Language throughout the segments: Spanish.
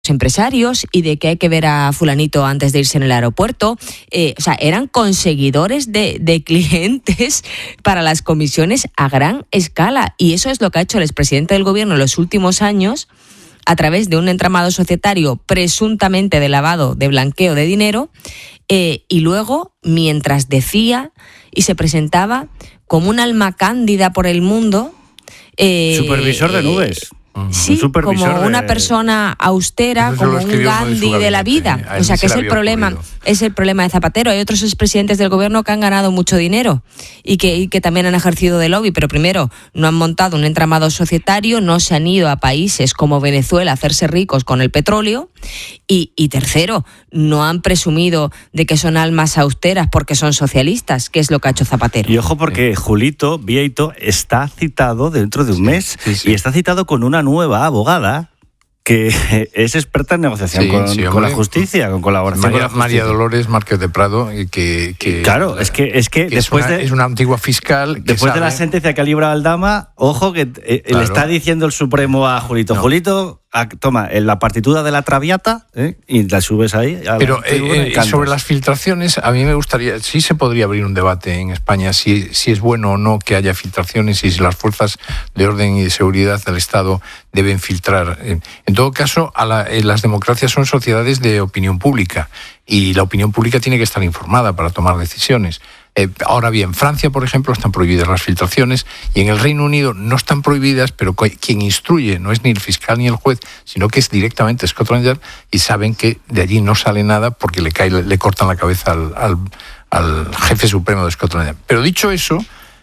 empresarios y de que hay que ver a fulanito antes de irse en el aeropuerto. Eran conseguidores de clientes para las comisiones a gran escala, y eso es lo que ha hecho el expresidente del gobierno en los últimos años a través de un entramado societario presuntamente de lavado, de blanqueo de dinero, y luego, mientras decía y se presentaba como un alma cándida por el mundo, supervisor de nubes. Sí, como una persona austera, como un Gandhi de la vida. O sea, que es el problema de Zapatero. Hay otros expresidentes del gobierno que han ganado mucho dinero y que también han ejercido de lobby, pero primero, no han montado un entramado societario, no se han ido a países como Venezuela a hacerse ricos con el petróleo, y tercero, no han presumido de que son almas austeras porque son socialistas, que es lo que ha hecho Zapatero. Y ojo, porque Julito Vieito está citado dentro de un mes, y está citado con una nueva abogada que es experta en negociación con la justicia, con colaboración con la justicia. María Dolores Márquez de Prado, que claro, es que después es una antigua fiscal. Después de la sentencia que ha librado Aldama, ojo que le está diciendo el Supremo a Julito. No. Julito, toma la partitura de la Traviata y la subes ahí. Pero sobre las filtraciones, a mí me gustaría, sí se podría abrir un debate en España si es bueno o no que haya filtraciones y si las fuerzas de orden y de seguridad del Estado deben filtrar. En todo caso, las democracias son sociedades de opinión pública y la opinión pública tiene que estar informada para tomar decisiones. Ahora bien, Francia, por ejemplo, están prohibidas las filtraciones, y en el Reino Unido no están prohibidas, pero quien instruye no es ni el fiscal ni el juez, sino que es directamente Scotland Yard, y saben que de allí no sale nada porque le cortan la cabeza al jefe supremo de Scotland Yard. Pero dicho eso,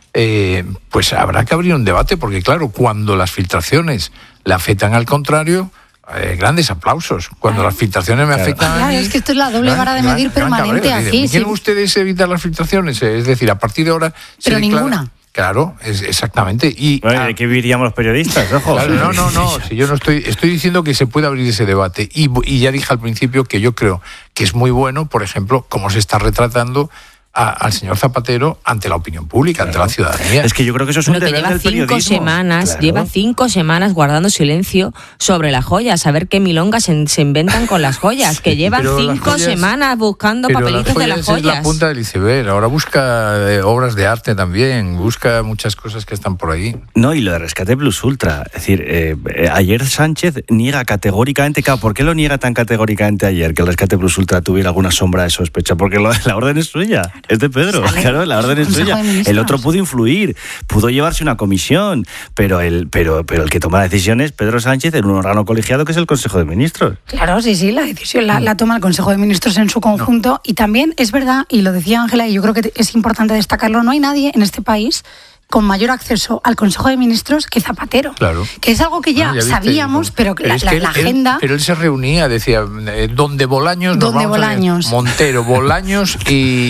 pues habrá que abrir un debate, porque claro, cuando las filtraciones le afectan al contrario, grandes aplausos. Cuando las filtraciones me afectan a mí, es que esto es la doble vara de medir permanente aquí. ¿Quieren ustedes evitar las filtraciones? Es decir, a partir de ahora... Pero ninguna. Claro, exactamente. ¿De qué viviríamos los periodistas? Ojo. Claro, no. Si yo no estoy diciendo que se puede abrir ese debate. Y ya dije al principio que yo creo que es muy bueno, por ejemplo, cómo se está retratando al señor Zapatero ante la opinión pública, ante la ciudadanía. Es que yo creo que eso es un deber del periodismo. Lleva 5 semanas guardando silencio sobre las joyas, a ver qué milongas se inventan con las joyas, que llevan 5 semanas buscando papelitos de las joyas. Es la punta del iceberg. Ahora busca obras de arte también, busca muchas cosas que están por ahí. No, y lo de Rescate Plus Ultra, es decir, ayer Sánchez niega categóricamente, ¿por qué lo niega tan categóricamente ayer, que el Rescate Plus Ultra tuviera alguna sombra de sospecha? Porque la orden es suya. Es de Pedro, claro, la orden es suya. El otro pudo influir, pudo llevarse una comisión, pero el que toma decisiones, Pedro Sánchez, en un órgano colegiado que es el Consejo de Ministros. Claro, sí, la decisión la toma el Consejo de Ministros en su conjunto. No. Y también es verdad, y lo decía Ángela, y yo creo que es importante destacarlo, no hay nadie en este país con mayor acceso al Consejo de Ministros que Zapatero. Claro. Que es algo que ya sabíamos, pero que la agenda... Pero él se reunía, decía, donde Bolaños... Montero, Bolaños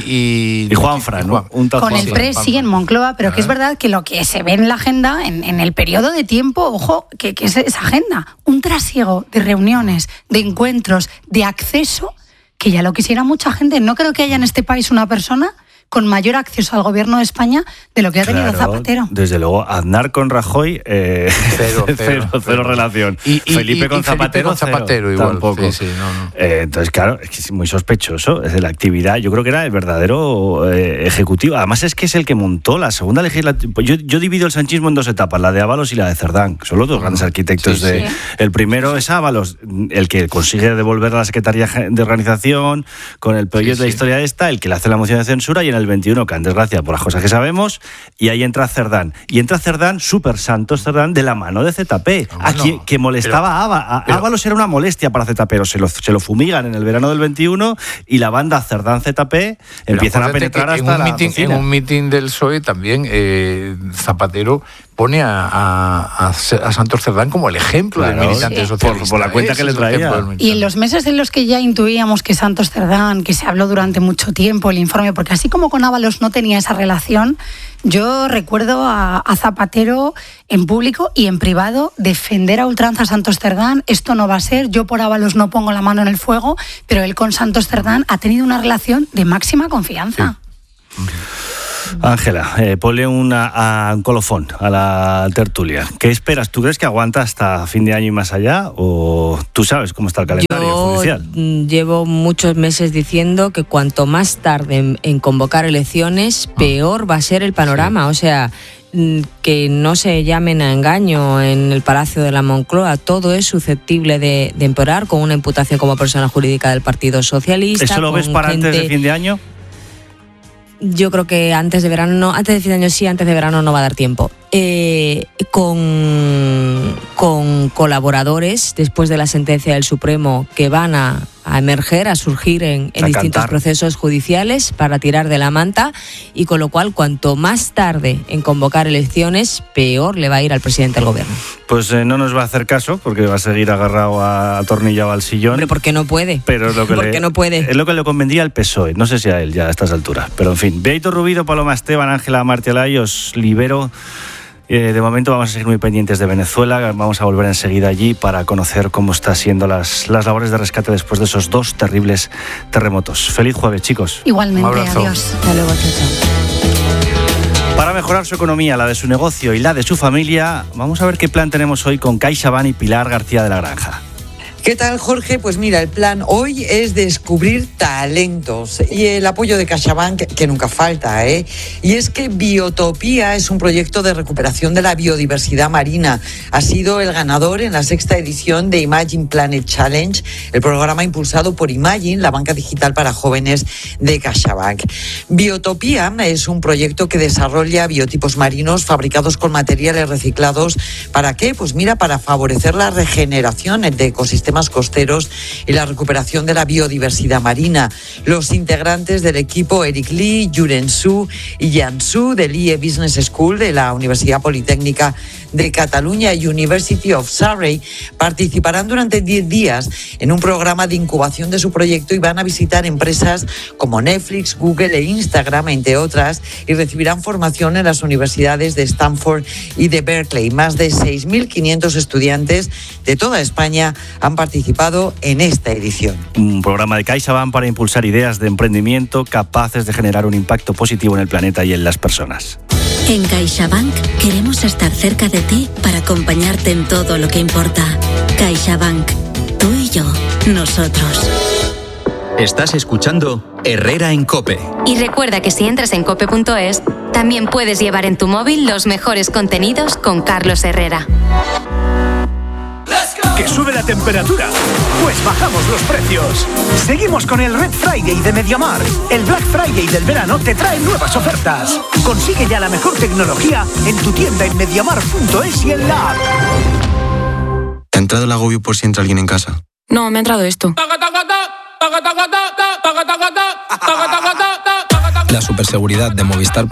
y Juanfran, ¿no? Con el PRES, sí, en Moncloa, pero que es verdad que lo que se ve en la agenda, en el periodo de tiempo, ojo, que es esa agenda, un trasiego de reuniones, de encuentros, de acceso, que ya lo quisiera mucha gente. No creo que haya en este país una persona con mayor acceso al gobierno de España de lo que ha tenido Zapatero. Desde luego, Aznar con Rajoy, cero relación. Y Felipe con Zapatero, Zapatero igual. Tampoco. Sí, no. Entonces, claro, es que es muy sospechoso. Es de la actividad, yo creo que era el verdadero ejecutivo. Además, es que es el que montó la segunda legislatura. Yo divido el sanchismo en 2 etapas, la de Ábalos y la de Cerdán, que son los 2 grandes arquitectos de... El primero es Ábalos, el que consigue devolver a la Secretaría de Organización con el proyecto de la historia el que le hace la moción de censura, y en el 21, que en desgracia por las cosas que sabemos, y ahí entra Cerdán. Y entra Cerdán, Super Santos Cerdán, de la mano de ZP, que molestaba a Ábalos. Era una molestia para ZP, pero se lo fumigan en el verano del 21, y la banda Cerdán ZP empiezan a penetrar hasta la cocina. En un mitin del PSOE también Zapatero pone a Santos Cerdán como el ejemplo del militante socialista. Por la cuenta que le traía. Y en los meses en los que ya intuíamos que Santos Cerdán, que se habló durante mucho tiempo el informe, porque así como con Ábalos no tenía esa relación, yo recuerdo a Zapatero en público y en privado defender a ultranza a Santos Cerdán. Esto no va a ser, yo por Ábalos no pongo la mano en el fuego, pero él con Santos Cerdán ha tenido una relación de máxima confianza. Sí. Ángela, ponle un colofón a la tertulia. ¿Qué esperas? ¿Tú crees que aguanta hasta fin de año y más allá? ¿O tú sabes cómo está el calendario judicial? Llevo muchos meses diciendo que cuanto más tarde en convocar elecciones, peor va a ser el panorama. Sí. O sea, que no se llamen a engaño en el Palacio de la Moncloa. Todo es susceptible de empeorar con una imputación como persona jurídica del Partido Socialista. ¿Eso lo ves para antes de fin de año? Yo creo que antes de verano no, antes de fin de año sí, antes de verano no va a dar tiempo. Con colaboradores, después de la sentencia del Supremo, que van a emerger, a surgir en distintos procesos judiciales para tirar de la manta, y con lo cual, cuanto más tarde en convocar elecciones, peor le va a ir al presidente del gobierno. Pues no nos va a hacer caso, porque va a seguir agarrado, atornillado al sillón. Pero porque no puede. Pero es lo que no puede. Es lo que le convendría al PSOE, no sé si a él ya a estas alturas. Pero en fin, Beito Rubido, Paloma Esteban, Ángela Martialay, os libero. De momento vamos a seguir muy pendientes de Venezuela. Vamos a volver enseguida allí para conocer cómo están siendo las labores de rescate después de esos 2 terribles terremotos. Feliz jueves, chicos. Igualmente, adiós. Hasta luego, chao. Para mejorar su economía, la de su negocio y la de su familia, vamos a ver qué plan tenemos hoy con CaixaBank y Pilar García de la Granja. ¿Qué tal, Jorge? Pues mira, el plan hoy es descubrir talentos y el apoyo de CaixaBank que nunca falta, ¿eh? Y es que Biotopía es un proyecto de recuperación de la biodiversidad marina. Ha sido el ganador en la 6ª edición de Imagine Planet Challenge, el programa impulsado por Imagine, la banca digital para jóvenes de CaixaBank. Biotopía es un proyecto que desarrolla biotipos marinos fabricados con materiales reciclados. ¿Para qué? Pues mira, para favorecer la regeneración de ecosistemas costeros y la recuperación de la biodiversidad marina. Los integrantes del equipo, Eric Lee, Yuren Su y Jan Su, del IE Business School de la Universidad Politécnica de Cataluña y University of Surrey, participarán durante 10 días en un programa de incubación de su proyecto y van a visitar empresas como Netflix, Google e Instagram, entre otras, y recibirán formación en las universidades de Stanford y de Berkeley. Más de 6.500 estudiantes de toda España han participado en esta edición. Un programa de CaixaBank para impulsar ideas de emprendimiento capaces de generar un impacto positivo en el planeta y en las personas. En CaixaBank queremos estar cerca de ti para acompañarte en todo lo que importa. CaixaBank, tú y yo, nosotros. Estás escuchando Herrera en COPE. Y recuerda que si entras en cope.es, también puedes llevar en tu móvil los mejores contenidos con Carlos Herrera. ¿Que sube la temperatura? Pues bajamos los precios. Seguimos con el Red Friday de MediaMarkt. El Black Friday del verano te trae nuevas ofertas. Consigue ya la mejor tecnología en tu tienda en MediaMarkt.es y en la app. ¿Te ha entrado el agobio por si entra alguien en casa? No, me ha entrado esto. La superseguridad de Movistar